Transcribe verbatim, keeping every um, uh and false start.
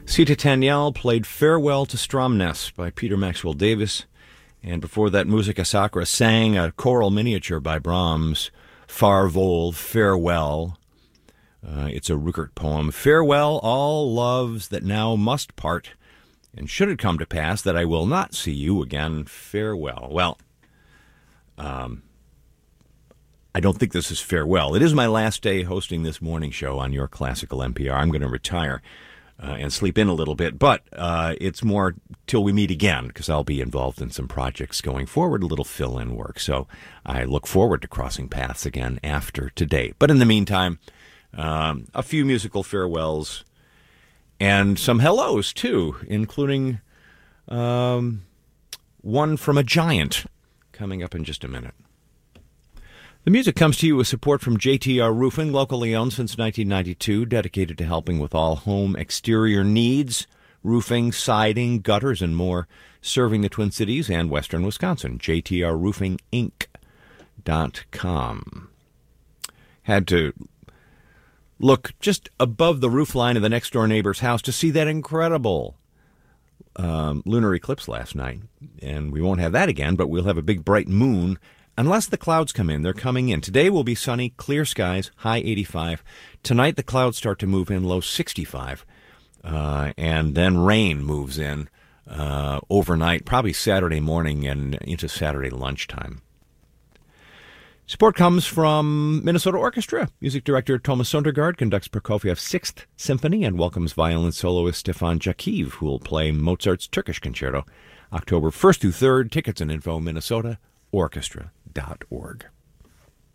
Sita Tanyel played Farewell to Stromness by Peter Maxwell Davis. And before that, Musica Sacra sang a choral miniature by Brahms, Farvol, Farewell. Uh, it's a Rückert poem. Farewell, all loves that now must part, and should it come to pass that I will not see you again, farewell. Well, um, I don't think this is farewell. It is my last day hosting this morning show on your classical N P R. I'm going to retire uh, and sleep in a little bit, but uh, it's more till we meet again, because I'll be involved in some projects going forward, a little fill-in work. So I look forward to crossing paths again after today. But in the meantime, um, a few musical farewells and some hellos, too, including um, one from a giant coming up in just a minute. The music comes to you with support from J T R Roofing, locally owned since nineteen ninety-two, dedicated to helping with all home exterior needs, roofing, siding, gutters, and more, serving the Twin Cities and western Wisconsin. J T R Roofing Inc dot com. Had to look just above the roof line of the next-door neighbor's house to see that incredible um, lunar eclipse last night. And we won't have that again, but we'll have a big bright moon. Unless the clouds come in, they're coming in. Today will be sunny, clear skies, high eighty-five. Tonight the clouds start to move in, low sixty-five. Uh, and then rain moves in uh, overnight, probably Saturday morning and into Saturday lunchtime. Support comes from Minnesota Orchestra. Music director Thomas Sondergaard conducts Prokofiev's Sixth Symphony and welcomes violin soloist Stefan Jakiv, who will play Mozart's Turkish Concerto October first through third. Tickets and info, Minnesota Orchestra dot org.